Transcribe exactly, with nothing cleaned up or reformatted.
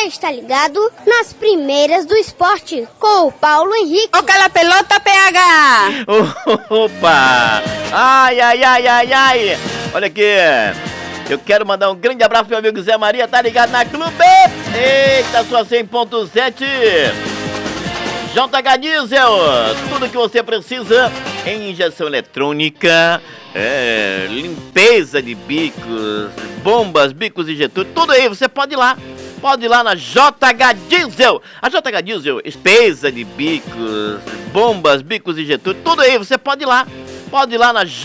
está ligado nas primeiras do esporte, com o Paulo Henrique. Ô, cala a pelota, P H! Opa! Ai, ai, ai, ai, ai! Olha aqui, eu quero mandar um grande abraço pro meu amigo Zé Maria, tá ligado na Clube? Eita, sua cem ponto sete! J H Diesel, tudo que você precisa em injeção eletrônica, é, limpeza de bicos, bombas, bicos e getúlio, tudo aí, você pode ir lá. Pode ir lá na J H Diesel. A J H Diesel, limpeza de bicos, bombas, bicos e getúlio, tudo aí, você pode ir lá. Pode ir lá na J